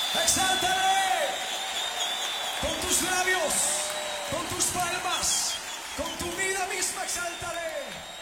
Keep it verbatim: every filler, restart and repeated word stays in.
Exáltale con tus labios, con tus palmas, con tu vida misma, exáltale.